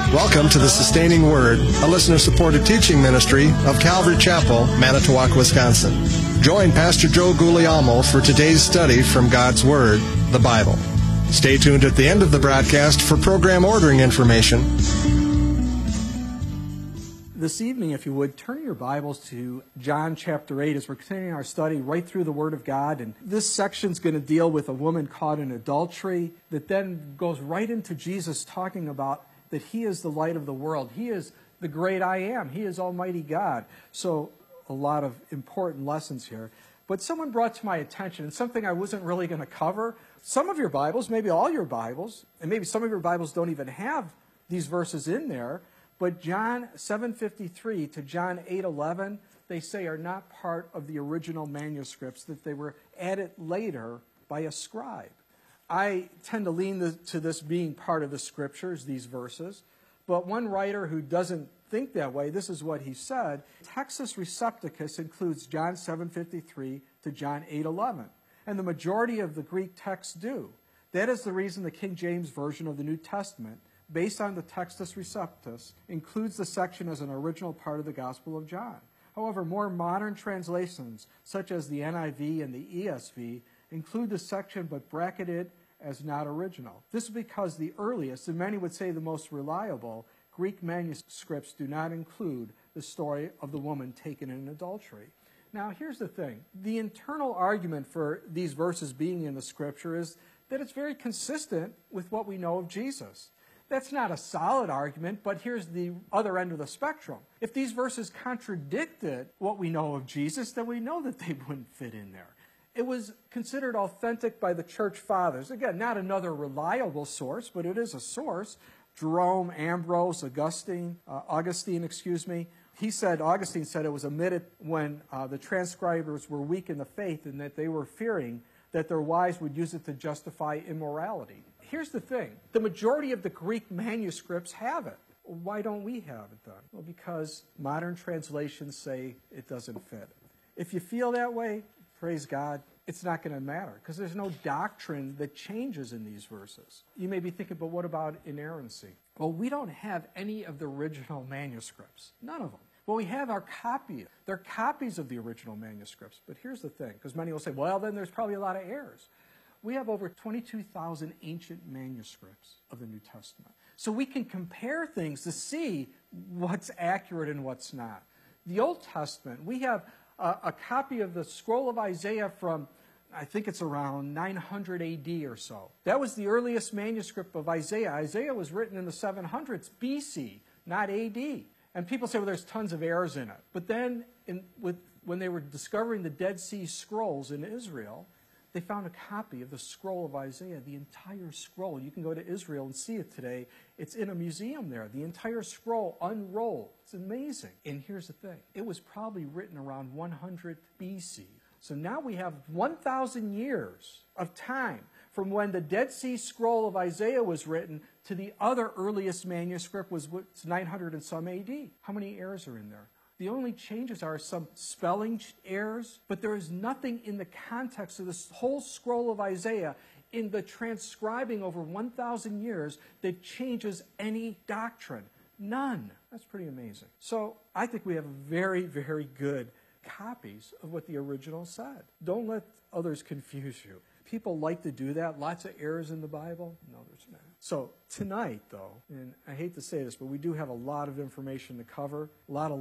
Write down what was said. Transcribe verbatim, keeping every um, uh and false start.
Welcome to the Sustaining Word, a listener-supported teaching ministry of Calvary Chapel, Manitowoc, Wisconsin. Join Pastor Joe Guglielmo for today's study from God's Word, the Bible. Stay tuned at the end of the broadcast for program ordering information. This evening, if you would, turn your Bibles to John chapter eight as we're continuing our study right through the Word of God. And this section is going to deal with a woman caught in adultery that then goes right into Jesus talking about that He is the light of the world. He is the great I am. He is Almighty God. So a lot of important lessons here. But someone brought to my attention, and something I wasn't really going to cover, some of your Bibles, maybe all your Bibles, and maybe some of your Bibles don't even have these verses in there, but John seven fifty-three to John eight eleven, they say are not part of the original manuscripts, that they were added later by a scribe. I tend to lean the, to this being part of the Scriptures, these verses, but one writer who doesn't think that way, this is what he said: Textus Receptus includes John seven fifty-three to John eight eleven, and the majority of the Greek texts do. That is the reason the King James Version of the New Testament, based on the Textus Receptus, includes the section as an original part of the Gospel of John. However, more modern translations, such as the N I V and the E S V, include the section but bracket it as not original. This is because the earliest, and many would say the most reliable, Greek manuscripts do not include the story of the woman taken in adultery. Now, here's the thing. The internal argument for these verses being in the Scripture is that it's very consistent with what we know of Jesus. That's not a solid argument, but here's the other end of the spectrum. If these verses contradicted what we know of Jesus, then we know that they wouldn't fit in there. It was considered authentic by the church fathers. Again, not another reliable source, but it is a source. Jerome, Ambrose, Augustine, uh, Augustine, excuse me. He said, Augustine said it was omitted when uh, the transcribers were weak in the faith and that they were fearing that their wives would use it to justify immorality. Here's the thing. The majority of the Greek manuscripts have it. Why don't we have it done? Well, because modern translations say it doesn't fit. If you feel that way, praise God, it's not going to matter because there's no doctrine that changes in these verses. You may be thinking, but what about inerrancy? Well, we don't have any of the original manuscripts. None of them. What we have are copies. They're copies of the original manuscripts. But here's the thing, because many will say, well, then there's probably a lot of errors. We have over twenty-two thousand ancient manuscripts of the New Testament. So we can compare things to see what's accurate and what's not. The Old Testament, we have a, a copy of the scroll of Isaiah from, I think it's around nine hundred A D or so. That was the earliest manuscript of Isaiah. Isaiah was written in the seven hundreds B C, not A D. And people say, well, there's tons of errors in it. But then in, with, when they were discovering the Dead Sea Scrolls in Israel, they found a copy of the scroll of Isaiah, the entire scroll. You can go to Israel and see it today. It's in a museum there. The entire scroll unrolled. It's amazing. And here's the thing. It was probably written around one hundred B C. So now we have one thousand years of time from when the Dead Sea Scroll of Isaiah was written to the other earliest manuscript was nine hundred and some A D. How many errors are in there? The only changes are some spelling errors, but there is nothing in the context of this whole scroll of Isaiah in the transcribing over one thousand years that changes any doctrine. None. That's pretty amazing. So I think we have very, very good copies of what the original said. Don't let others confuse you. People like to do that. Lots of errors in the Bible. No, there's not. So tonight, though, and I hate to say this, but we do have a lot of information to cover, a lot of